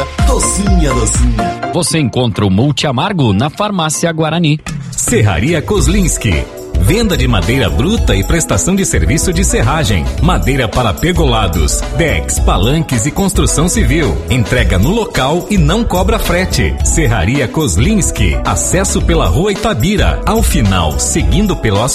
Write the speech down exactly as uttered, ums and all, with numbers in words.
docinha, docinha. Você encontra o Multi Amargo na Farmácia Guarani. Serraria Kozlinski. Venda de madeira bruta e prestação de serviço de serragem. Madeira para pergolados, decks, palanques e construção civil. Entrega no local e não cobra frete. Serraria Kozlinski. Acesso pela Rua Itabira. Ao final, seguindo pelo